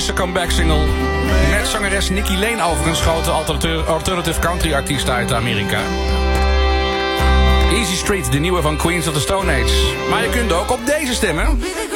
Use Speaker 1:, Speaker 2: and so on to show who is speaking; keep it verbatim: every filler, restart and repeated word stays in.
Speaker 1: Britse comeback single. Met zangeres Nikki Lane overigens, grote alternative country artiest uit Amerika. Easy Street, de nieuwe van Queens of the Stone Age. Maar je kunt ook op deze stemmen.